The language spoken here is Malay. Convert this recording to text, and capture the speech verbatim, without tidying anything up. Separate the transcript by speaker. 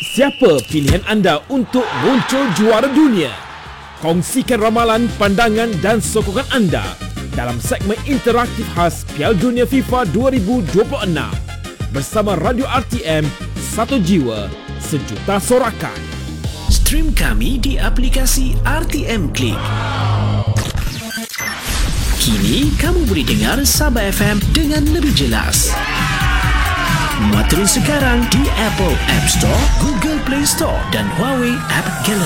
Speaker 1: Siapa pilihan anda untuk muncul juara dunia? Kongsikan ramalan, pandangan dan sokongan anda dalam segmen interaktif khas Piala Dunia FIFA dua ribu dua puluh enam bersama Radio R T M, satu jiwa, sejuta sorakan.
Speaker 2: Stream kami di aplikasi R T M Click. Kini kamu boleh dengar Sabah F M dengan lebih jelas. Muat turun sekarang di Apple App Store, Google Play Store dan Huawei App Gallery.